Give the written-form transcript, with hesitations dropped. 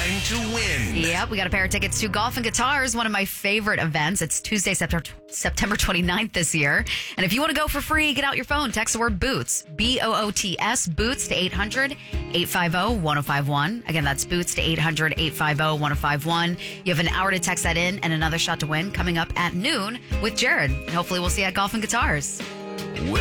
time to win. Yep, we got a pair of tickets to Golf and Guitars, one of my favorite events. It's Tuesday, September 29th this year. And if you want to go for free, get out your phone, text the word BOOTS, BOOTS, BOOTS to 800-850-1051. Again, that's BOOTS to 800-850-1051. You have an hour to text that in and another shot to win coming up at noon with Jared. And hopefully we'll see you at Golf and Guitars.